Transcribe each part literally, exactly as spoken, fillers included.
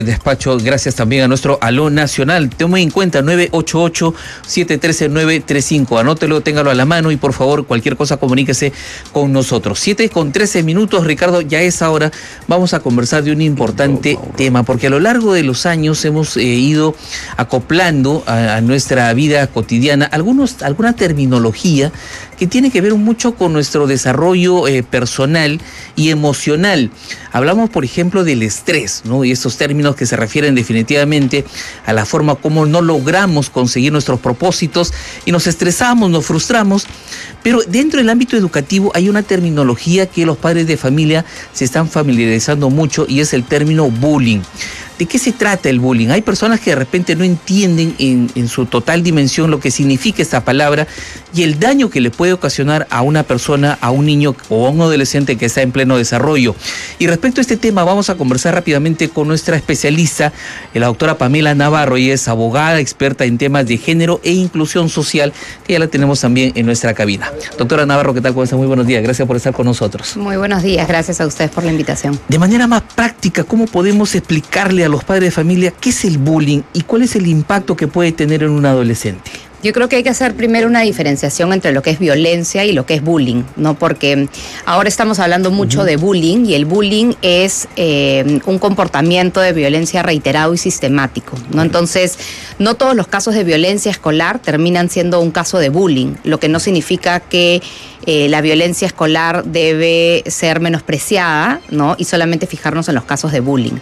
Despacho, gracias también a nuestro Aló Nacional. Tome en cuenta nueve ocho ocho, siete uno tres, nueve tres cinco. Anótelo, téngalo a la mano y por favor, cualquier cosa comuníquese con nosotros. siete con trece minutos, Ricardo, ya es ahora. Vamos a conversar de un importante tema, porque a lo largo de los años hemos eh, ido acoplando a, a nuestra vida cotidiana algunos, alguna terminología que tiene que ver mucho con nuestro desarrollo eh, personal y emocional. Hablamos, por ejemplo, del estrés, ¿no? Y estos términos que se refieren definitivamente a la forma como no logramos conseguir nuestros propósitos y nos estresamos, nos frustramos. Pero dentro del ámbito educativo hay una terminología que los padres de familia se están familiarizando mucho y es el término bullying. ¿De qué se trata el bullying? Hay personas que de repente no entienden en, en su total dimensión lo que significa esta palabra y el daño que le puede ocasionar a una persona, a un niño o a un adolescente que está en pleno desarrollo. Y respecto a este tema vamos a conversar rápidamente con nuestra especialista, la doctora Pamela Navarro. Ella es abogada, experta en temas de género e inclusión social, que ya la tenemos también en nuestra cabina. Doctora Navarro, ¿qué tal? ¿Cómo está? Muy buenos días. Gracias por estar con nosotros. Muy buenos días. Gracias a ustedes por la invitación. De manera más práctica, ¿cómo podemos explicarle a los padres de familia qué es el bullying y cuál es el impacto que puede tener en un adolescente? Yo creo que hay que hacer primero una diferenciación entre lo que es violencia y lo que es bullying, ¿no? Porque ahora estamos hablando mucho uh-huh. de bullying, y el bullying es eh, un comportamiento de violencia reiterado y sistemático, ¿no? Entonces, no todos los casos de violencia escolar terminan siendo un caso de bullying, lo que no significa que eh, la violencia escolar debe ser menospreciada, ¿no? Y solamente fijarnos en los casos de bullying.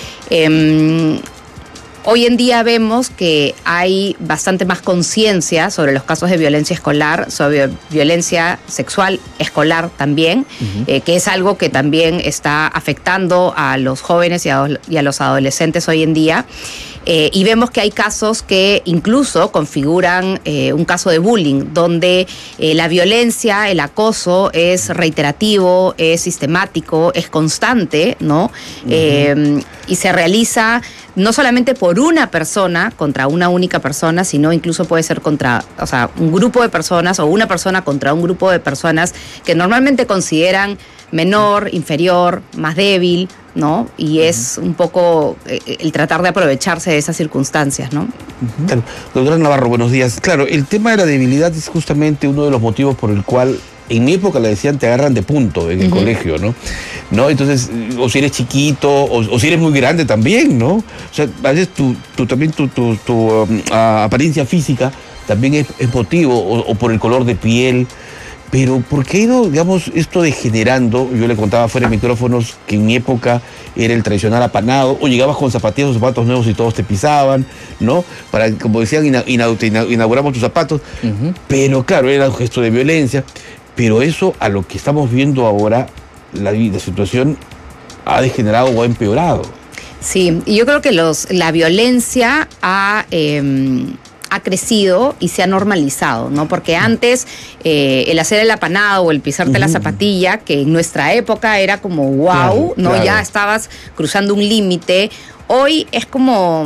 Eh, Hoy en día vemos que hay bastante más conciencia sobre los casos de violencia escolar, sobre violencia sexual escolar también, uh-huh. eh, que es algo que también está afectando a los jóvenes y a, y a los adolescentes hoy en día. Eh, y vemos que hay casos que incluso configuran eh, un caso de bullying, donde eh, la violencia, el acoso es reiterativo, es sistemático, es constante, ¿no? Uh-huh. Eh, y se realiza no solamente por una persona contra una única persona, sino incluso puede ser contra, o sea, un grupo de personas o una persona contra un grupo de personas que normalmente consideran menor, inferior, más débil, ¿no? Y es uh-huh. un poco eh, el tratar de aprovecharse de esas circunstancias, ¿no? Uh-huh. Claro. Doctora Navarro, buenos días. Claro, el tema de la debilidad es justamente uno de los motivos por el cual en mi época le decían te agarran de punto en el uh-huh. colegio, ¿no? ¿no? Entonces, o si eres chiquito, o, o si eres muy grande también, ¿no? O sea, a veces tu, tu, también tu, tu, tu um, apariencia física también es, es motivo, o, o por el color de piel. Pero ¿por qué ha ido, digamos, esto degenerando? Yo le contaba fuera de micrófonos que en mi época era el tradicional apanado, o llegabas con zapatillas o zapatos nuevos y todos te pisaban, ¿no? Para, como decían, ina, ina, ina, inauguramos tus zapatos. Uh-huh. Pero claro, era un gesto de violencia. Pero eso, a lo que estamos viendo ahora, la, la situación ha degenerado o ha empeorado. Sí, y yo creo que los, la violencia ha... Eh, ha crecido y se ha normalizado, ¿no? Porque antes eh, el hacer el apanado o el pisarte uh-huh. la zapatilla, que en nuestra época era como wow, claro, ¿no? Claro. Ya estabas cruzando un límite. Hoy es como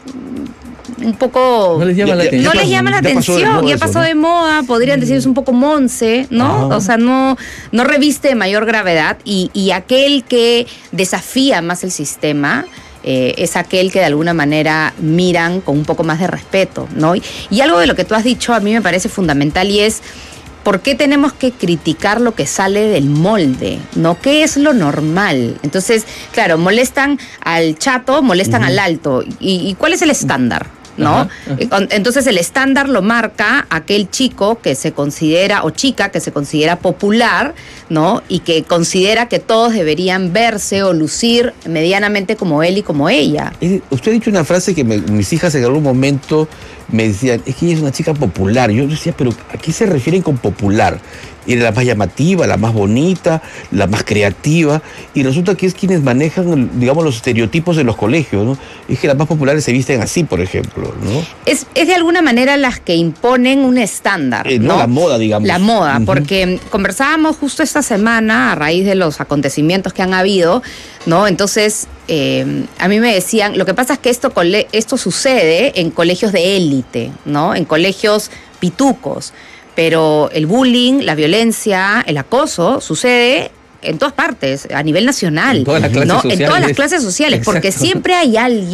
un poco... No les llama la atención. No les llama la atención, ya pasó de moda, podrían decir es un poco monse, ¿no? Uh-huh. O sea, no, no reviste mayor gravedad, y, y aquel que desafía más el sistema Eh, es aquel que de alguna manera miran con un poco más de respeto, ¿no? Y, y algo de lo que tú has dicho a mí me parece fundamental, y es ¿por qué tenemos que criticar lo que sale del molde? ¿No? ¿Qué es lo normal? Entonces, claro, molestan al chato, molestan uh-huh. al alto. ¿Y, y cuál es el estándar? ¿No? Ajá, ajá. Entonces el estándar lo marca aquel chico que se considera, o chica que se considera popular, ¿no? Y que considera que todos deberían verse o lucir medianamente como él y como ella. Usted ha dicho una frase que me, mis hijas en algún momento me decían, es que ella es una chica popular. Yo decía, pero ¿a qué se refieren con popular? Era la más llamativa, la más bonita, la más creativa, y resulta que es quienes manejan, digamos, los estereotipos de los colegios, ¿no? Es que las más populares se visten así, por ejemplo, ¿no? Es, es de alguna manera las que imponen un estándar, eh, no, ¿no? La moda, digamos. La moda, uh-huh. porque conversábamos justo esta semana a raíz de los acontecimientos que han habido, ¿no? Entonces, eh, a mí me decían, lo que pasa es que esto, esto sucede en colegios de élite, ¿no? En colegios pitucos. Pero el bullying, la violencia, el acoso sucede en todas partes, a nivel nacional. En todas las clases ¿no? sociales. En todas las clases sociales, porque Exacto. siempre hay alguien